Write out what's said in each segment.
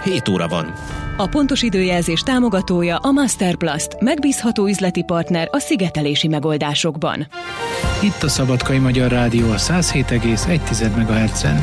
7 óra van. A pontos időjelzés támogatója a Masterplast, megbízható üzleti partner a szigetelési megoldásokban. Itt a Szabadkai Magyar Rádió a 107,1 MHz-en.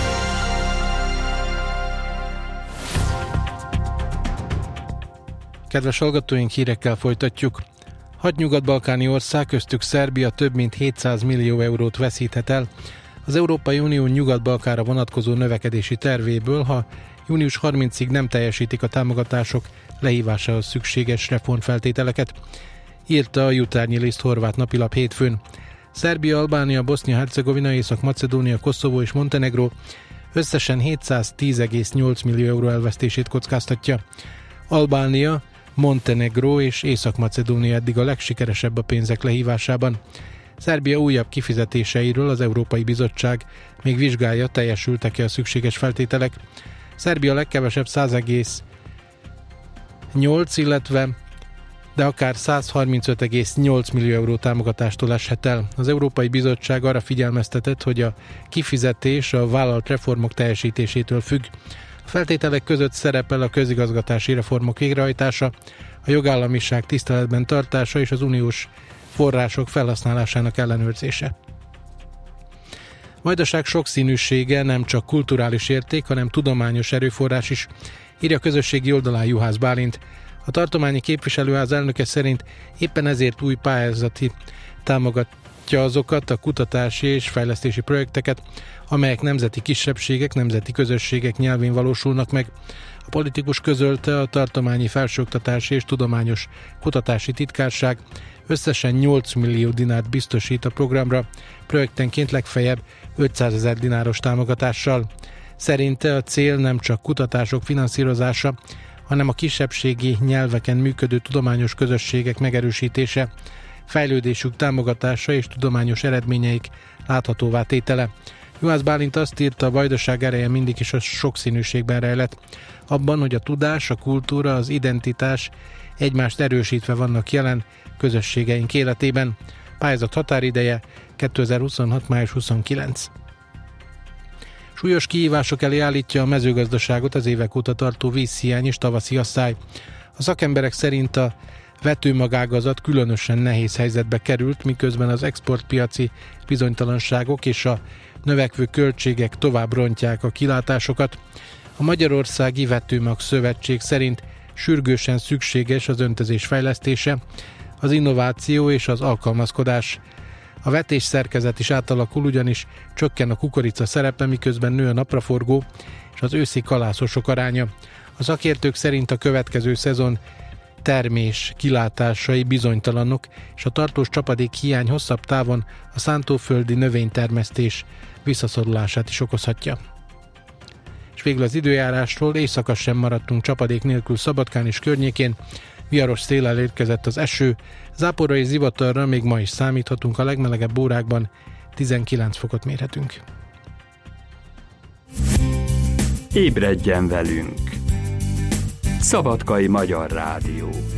Kedves hallgatóink, hírekkel folytatjuk. 6 nyugat-balkáni ország, köztük Szerbia több mint 700 millió eurót veszíthet el az Európai Unió Nyugat-Balkánra vonatkozó növekedési tervéből, ha június 30-ig nem teljesítik a támogatások lehívásához szükséges reformfeltételeket, írta a Jutarnyi List horvát napilap hétfőn. Szerbia, Albánia, Bosznia-Hercegovina, Észak-Macedónia, Koszovó és Montenegró összesen 710,8 millió euró elvesztését kockáztatja. Albánia, Montenegró és Észak-Macedónia eddig a legsikeresebb a pénzek lehívásában. Szerbia újabb kifizetéseiről az Európai Bizottság még vizsgálja, teljesültek-e a szükséges feltételek. Szerbia legkevesebb 100,8, de akár 135,8 millió euró támogatástól eshet el. Az Európai Bizottság arra figyelmeztetett, hogy a kifizetés a vállalt reformok teljesítésétől függ. A feltételek között szerepel a közigazgatási reformok végrehajtása, a jogállamiság tiszteletben tartása és az uniós források felhasználásának ellenőrzése. Vajdaság sokszínűsége nem csak kulturális érték, hanem tudományos erőforrás is, írja a közösségi oldalán Juhász Bálint. A tartományi képviselőház elnöke szerint éppen ezért új pályázati támogatja azokat a kutatási és fejlesztési projekteket, amelyek nemzeti kisebbségek, nemzeti közösségek nyelvén valósulnak meg. A politikus közölte, a tartományi felsőoktatási és tudományos kutatási titkárság összesen 8 millió dinárt biztosít a programra, projektenként legfeljebb 500 000 dináros támogatással. Szerinte a cél nem csak kutatások finanszírozása, hanem a kisebbségi nyelveken működő tudományos közösségek megerősítése, fejlődésük támogatása és tudományos eredményeik láthatóvá tétele. Juhász Bálint azt írta, a Vajdaság ereje mindig is a sokszínűségben rejlett. Abban, hogy a tudás, a kultúra, az identitás egymást erősítve vannak jelen közösségeink életében. Pályázat határideje 2026. május 29. Súlyos kihívások elé állítja a mezőgazdaságot az évek óta tartó vízhiány és tavaszi asszály. A szakemberek szerint a vetőmagágazat különösen nehéz helyzetbe került, miközben az exportpiaci bizonytalanságok és a növekvő költségek tovább rontják a kilátásokat. A Magyarországi Vetőmag Szövetség szerint sürgősen szükséges az öntözés fejlesztése, az innováció és az alkalmazkodás. A vetés szerkezet is átalakul, ugyanis csökken a kukorica szerepe, miközben nő a napraforgó és az őszi kalászosok aránya. A szakértők szerint a következő szezon termés kilátásai bizonytalanok, és a tartós csapadék hiány hosszabb távon a szántóföldi növénytermesztés visszaszorulását is okozhatja. És végül az időjárásról: éjszaka sem maradtunk csapadék nélkül Szabadkán és környékén, viharos széllel érkezett az eső, záporra és zivatarra még ma is számíthatunk, a legmelegebb órákban 19 fokot mérhetünk. Ébredjen velünk! Szabadkai Magyar Rádió.